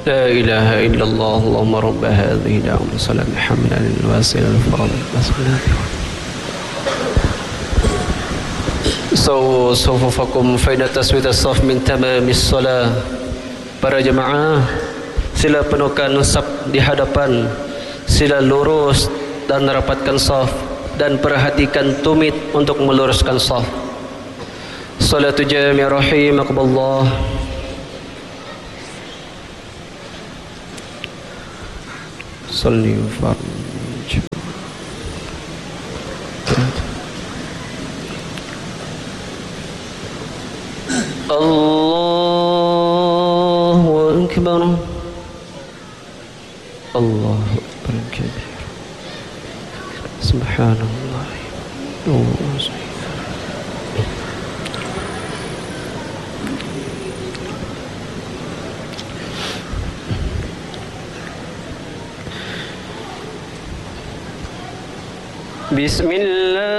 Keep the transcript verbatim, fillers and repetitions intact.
لا إله إلا الله اللهم رب هذه الدعوة والسلام حملا للواسل الفرد. So sufufakum faida taswit as-saf min tamamis salah. Para jemaah, sila penuhkan saf di hadapan, sila lurus dan rapatkan saf, dan perhatikan tumit untuk meluruskan saf. Salatu jami' rahimakumullah. Salli wa farj. Allahu akbar. Allahu akbar kabir. Subhanallah. Bismillah.